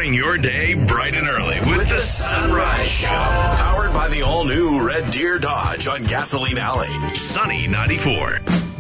Starting your day bright and early with the Sunrise Show. Powered by the all-new Red Deer Dodge on Gasoline Alley. Sunny 94.